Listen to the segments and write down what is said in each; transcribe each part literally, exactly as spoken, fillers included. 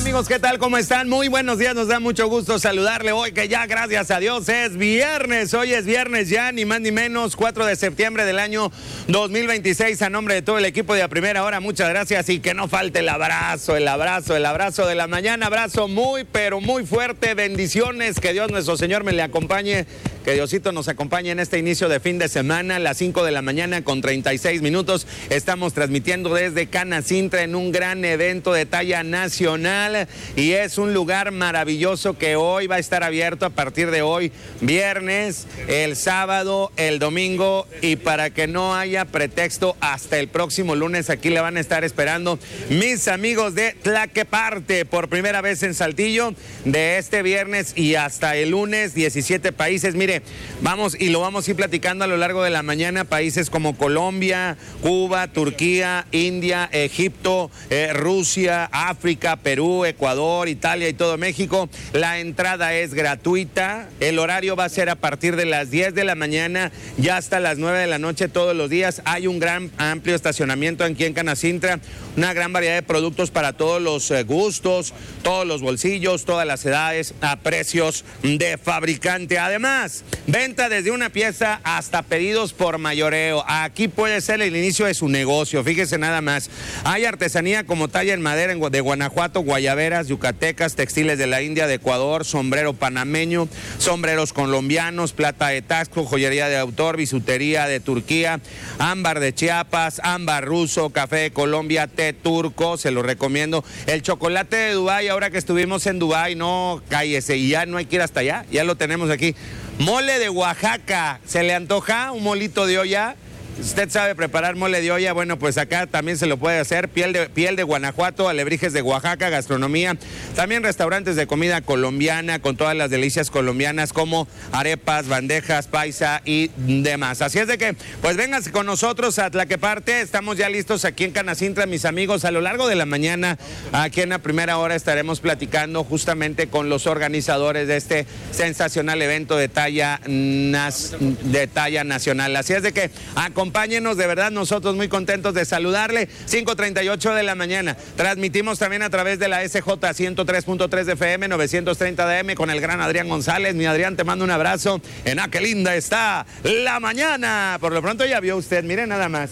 amigos? ¿Qué tal? ¿Cómo están? Muy buenos días, nos da mucho gusto saludarle hoy que ya, gracias a Dios, es viernes. Hoy es viernes ya, ni más ni menos, cuatro de septiembre del año dos mil veintiséis. A nombre de todo el equipo de A Primera Hora, muchas gracias y que no falte el abrazo, el abrazo, el abrazo de la mañana. Abrazo muy, pero muy fuerte. Bendiciones, que Dios nuestro Señor me le acompañe. Que Diosito nos acompañe en este inicio de fin de semana, a las cinco de la mañana con treinta y seis minutos. Estamos transmitiendo desde Canacintra en un gran evento de talla nacional y es un lugar maravilloso que hoy va a estar abierto a partir de hoy, viernes, el sábado, el domingo, y para que no haya pretexto, hasta el próximo lunes aquí le van a estar esperando mis amigos de Tlaqueparte por primera vez en Saltillo, de este viernes y hasta el lunes, diecisiete países. Mire, vamos y lo vamos a ir platicando a lo largo de la mañana. Países como Colombia, Cuba, Turquía, India, Egipto, eh, Rusia, África, Perú, Ecuador, Italia y todo México. La entrada es gratuita. El horario va a ser a partir de las diez de la mañana ya hasta las nueve de la noche todos los días. Hay un gran amplio estacionamiento aquí en Canacintra, una gran variedad de productos para todos los eh, gustos, todos los bolsillos, todas las edades, a precios de fabricante. Además, venta desde una pieza hasta pedidos por mayoreo. Aquí puede ser el inicio de su negocio, fíjese nada más. Hay artesanía como talla en madera de Guanajuato, guayaberas, yucatecas, textiles de la India, de Ecuador, sombrero panameño, sombreros colombianos, plata de Taxco, joyería de autor, bisutería de Turquía, ámbar de Chiapas, ámbar ruso, café de Colombia, té turco, se lo recomiendo. El chocolate de Dubái, ahora que estuvimos en Dubái, no, cállese, y ya no hay que ir hasta allá, ya lo tenemos aquí. Mole de Oaxaca, ¿se le antoja un molito de olla? ¿Usted sabe preparar mole de olla? Bueno, pues acá también se lo puede hacer. Piel de, piel de Guanajuato, alebrijes de Oaxaca, gastronomía. También restaurantes de comida colombiana con todas las delicias colombianas como arepas, bandejas, paisa y demás. Así es de que, pues vénganse con nosotros a Tlaqueparte. Estamos ya listos aquí en Canacintra, mis amigos. A lo largo de la mañana, aquí en la primera hora, estaremos platicando justamente con los organizadores de este sensacional evento de talla, nas, de talla nacional. Así es de que, acompáñenos. Acompáñenos, de verdad, nosotros muy contentos de saludarle. cinco treinta y ocho de la mañana. Transmitimos también a través de la S J ciento tres punto tres de F M, novecientos treinta de A M con el gran Adrián González. Mi Adrián, te mando un abrazo. En ah, qué linda está la mañana. Por lo pronto ya vio usted, mire nada más.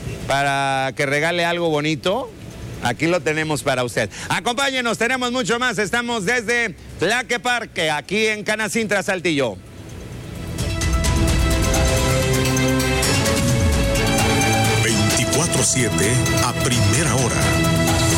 Para que regale algo bonito, aquí lo tenemos para usted. Acompáñenos, tenemos mucho más. Estamos desde Tlaqueparte, aquí en Canacintra, Saltillo. veinticuatro siete a primera hora.